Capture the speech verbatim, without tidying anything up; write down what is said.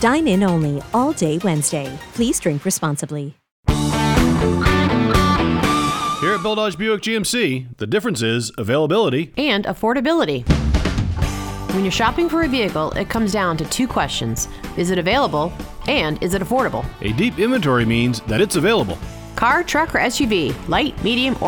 Dine in only all day Wednesday. Please drink responsibly. Here at Bill Dodge Buick G M C, the difference is availability and affordability. When you're shopping for a vehicle, it comes down to two questions. Is it available? And is it affordable? A deep inventory means that it's available. Car, truck, or S U V, light, medium, or